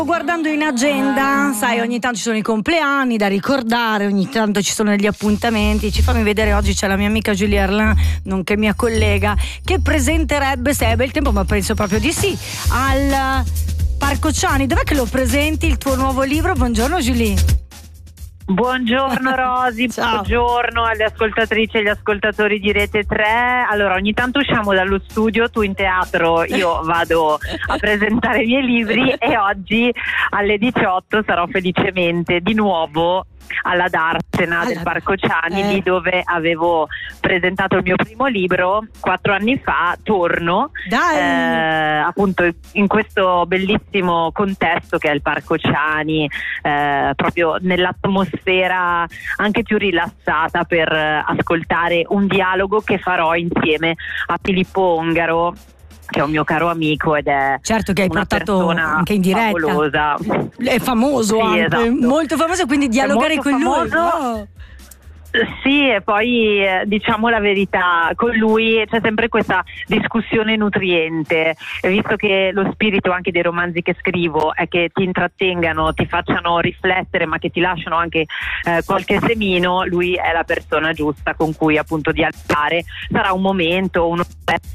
Guardando in agenda, sai, ogni tanto ci sono i compleanni da ricordare, ogni tanto ci sono gli appuntamenti. Ci fammi vedere, oggi c'è la mia amica Julie Erlin, nonché mia collega, che presenterebbe, se è bel tempo, ma penso proprio di sì, al Parco Ciani. Dov'è che lo presenti il tuo nuovo libro? Buongiorno Julie. Buongiorno Rosy, buongiorno alle ascoltatrici e agli ascoltatori di Rete 3. Allora, ogni tanto usciamo dallo studio, tu in teatro, io vado a presentare i miei libri e oggi alle 18 sarò felicemente di nuovo alla Darsena del Parco Ciani, lì dove avevo presentato il mio primo libro 4 anni fa. Torno appunto in questo bellissimo contesto che è il Parco Ciani, proprio nell'atmosfera anche più rilassata per ascoltare un dialogo che farò insieme a Filippo Ongaro, che è un mio caro amico ed è certo che hai una portato anche in diretta, favolosa. È famoso, sì, anche, esatto. Molto famoso, quindi dialogare con lui. Sì, e poi diciamo la verità, con lui c'è sempre questa discussione nutriente, e visto che lo spirito anche dei romanzi che scrivo è che ti intrattengano, ti facciano riflettere, ma che ti lasciano anche qualche semino, lui è la persona giusta con cui appunto dialogare. Sarà un momento, uno